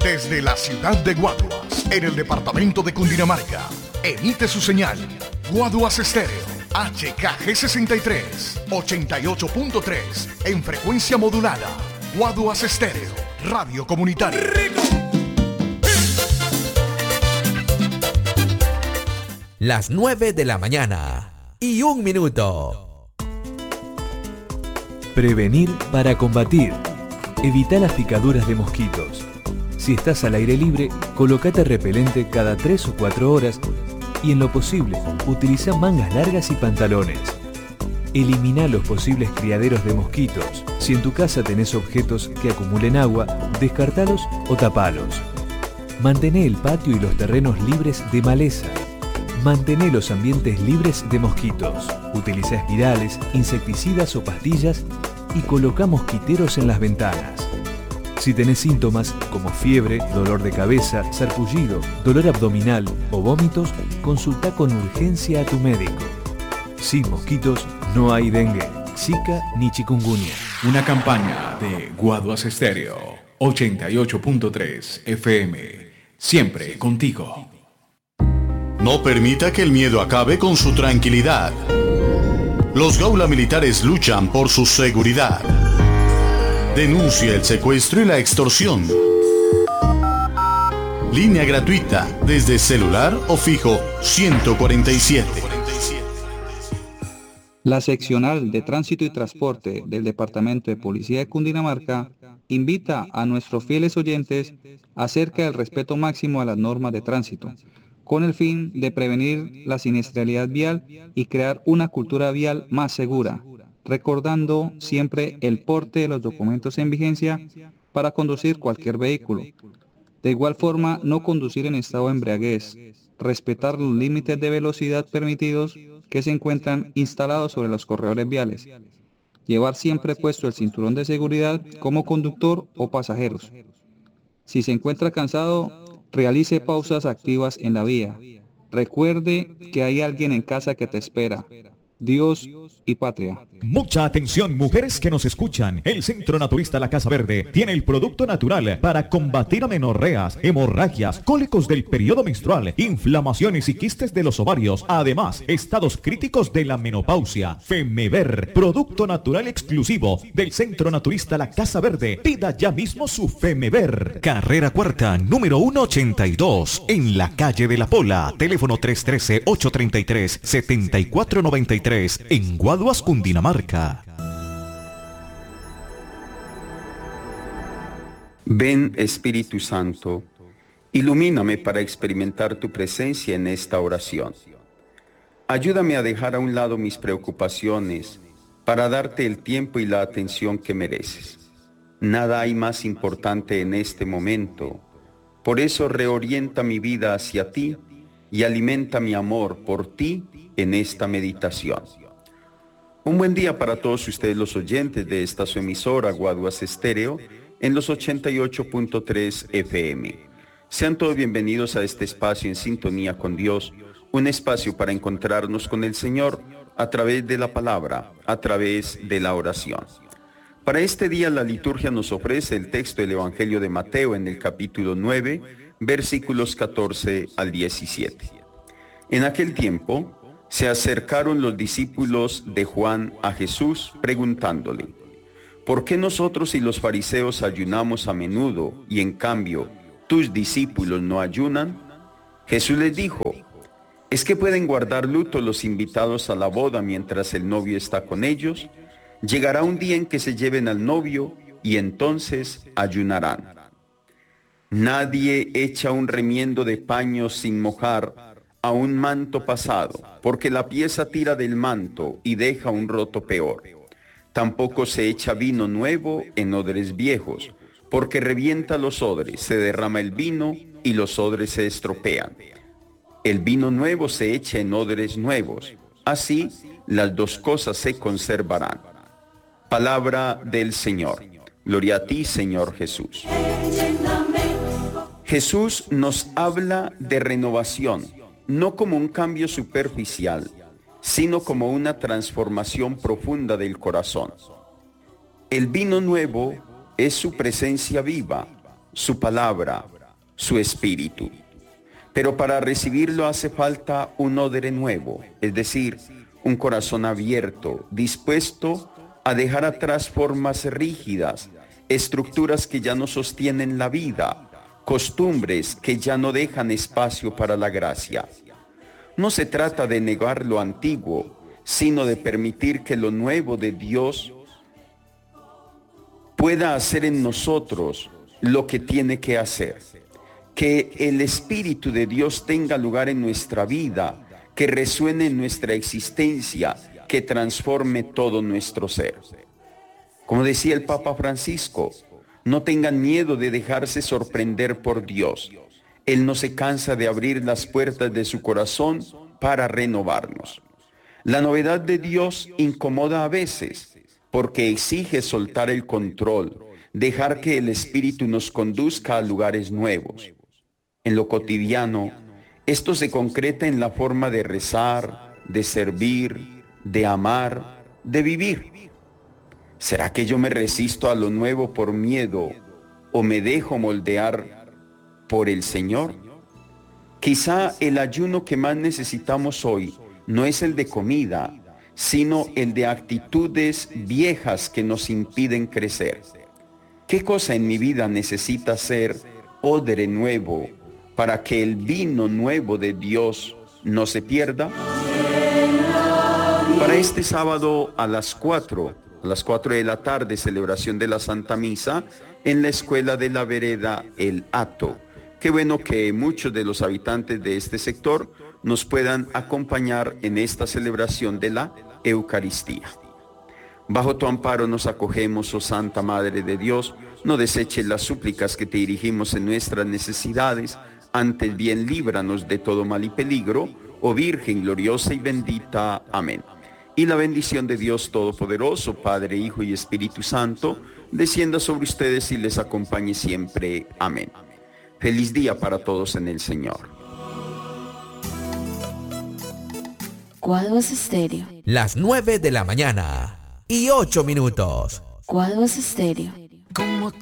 Desde la ciudad de Guaduas, en el departamento de Cundinamarca, emite su señal Guaduas Estéreo, HKG63, 88.3, en frecuencia modulada. Guaduas Estéreo, radio comunitaria. Las 9 de la mañana y 1 minuto. Prevenir para combatir. Evita las picaduras de mosquitos. Si estás al aire libre, colócate repelente cada 3 o 4 horas y en lo posible, utiliza mangas largas y pantalones. Elimina los posibles criaderos de mosquitos. Si en tu casa tenés objetos que acumulen agua, descartalos o tapalos. Mantené el patio y los terrenos libres de maleza. Mantené los ambientes libres de mosquitos. Utiliza espirales, insecticidas o pastillas y coloca mosquiteros en las ventanas. Si tenés síntomas como fiebre, dolor de cabeza, sarpullido, dolor abdominal o vómitos, consulta con urgencia a tu médico. Sin mosquitos no hay dengue, zika ni chikungunya. Una campaña de Guaduas Estéreo, 88.3 FM. Siempre contigo. No permita que el miedo acabe con su tranquilidad. Los Gaula Militares luchan por su seguridad. Denuncia el secuestro y la extorsión. Línea gratuita desde celular o fijo 147. La seccional de Tránsito y Transporte del Departamento de Policía de Cundinamarca invita a nuestros fieles oyentes acerca del respeto máximo a las normas de tránsito, con el fin de prevenir la siniestralidad vial y crear una cultura vial más segura, recordando siempre el porte de los documentos en vigencia para conducir cualquier vehículo. De igual forma, no conducir en estado de embriaguez, respetar los límites de velocidad permitidos que se encuentran instalados sobre los corredores viales, llevar siempre puesto el cinturón de seguridad como conductor o pasajeros. Si se encuentra cansado, realice pausas activas en la vía. Recuerde que hay alguien en casa que te espera. Dios y patria. Mucha atención, mujeres que nos escuchan. El Centro Naturista La Casa Verde tiene el producto natural para combatir amenorreas, hemorragias, cólicos del periodo menstrual, inflamaciones y quistes de los ovarios. Además, estados críticos de la menopausia. Femever, producto natural exclusivo del Centro Naturista La Casa Verde. Pida ya mismo su Femever. Carrera Cuarta, número 182, en la calle de La Pola. Teléfono 313-833-7493. En Guaduas, Cundinamarca. Ven, Espíritu Santo, ilumíname para experimentar tu presencia en esta oración. Ayúdame a dejar a un lado mis preocupaciones para darte el tiempo y la atención que mereces. Nada hay más importante en este momento. Por eso reorienta mi vida hacia ti y alimenta mi amor por ti en esta meditación. Un buen día para todos ustedes los oyentes de esta su emisora Guaduas Estéreo en los 88.3 FM. Sean todos bienvenidos a este espacio en sintonía con Dios, un espacio para encontrarnos con el Señor a través de la palabra, a través de la oración. Para este día la liturgia nos ofrece el texto del Evangelio de Mateo en el capítulo 9, versículos 14 al 17. En aquel tiempo se acercaron los discípulos de Juan a Jesús preguntándole: ¿por qué nosotros y los fariseos ayunamos a menudo y en cambio tus discípulos no ayunan? Jesús les dijo: ¿es que pueden guardar luto los invitados a la boda mientras el novio está con ellos? Llegará un día en que se lleven al novio y entonces ayunarán. Nadie echa un remiendo de paño sin mojar a un manto pasado, porque la pieza tira del manto y deja un roto peor. Tampoco se echa vino nuevo en odres viejos, porque revienta los odres, se derrama el vino y los odres se estropean. El vino nuevo se echa en odres nuevos, así las dos cosas se conservarán. Palabra del Señor. Gloria a ti, Señor Jesús. Jesús nos habla de renovación, no como un cambio superficial, sino como una transformación profunda del corazón. El vino nuevo es su presencia viva, su palabra, su espíritu. Pero para recibirlo hace falta un odre nuevo, es decir, un corazón abierto, dispuesto a dejar atrás formas rígidas, estructuras que ya no sostienen la vida, costumbres que ya no dejan espacio para la gracia. No se trata de negar lo antiguo, sino de permitir que lo nuevo de Dios pueda hacer en nosotros lo que tiene que hacer. Que el Espíritu de Dios tenga lugar en nuestra vida, que resuene en nuestra existencia, que transforme todo nuestro ser. Como decía el Papa Francisco, no tengan miedo de dejarse sorprender por Dios. Él no se cansa de abrir las puertas de su corazón para renovarnos. La novedad de Dios incomoda a veces, porque exige soltar el control, dejar que el Espíritu nos conduzca a lugares nuevos. En lo cotidiano, esto se concreta en la forma de rezar, de servir, de amar, de vivir. ¿Será que yo me resisto a lo nuevo por miedo o me dejo moldear por el Señor? Quizá el ayuno que más necesitamos hoy no es el de comida, sino el de actitudes viejas que nos impiden crecer. ¿Qué cosa en mi vida necesita ser odre nuevo para que el vino nuevo de Dios no se pierda? Para este sábado a las 4 de la tarde, celebración de la Santa Misa en la Escuela de la Vereda El Hato. Qué bueno que muchos de los habitantes de este sector nos puedan acompañar en esta celebración de la Eucaristía. Bajo tu amparo nos acogemos, oh Santa Madre de Dios, no deseches las súplicas que te dirigimos en nuestras necesidades, antes bien líbranos de todo mal y peligro, oh Virgen gloriosa y bendita. Amén. Y la bendición de Dios Todopoderoso, Padre, Hijo y Espíritu Santo, descienda sobre ustedes y les acompañe siempre. Amén. Feliz día para todos en el Señor. Guaduas Estéreo. Las 9 de la mañana y 8 minutos. Guaduas Estéreo. Como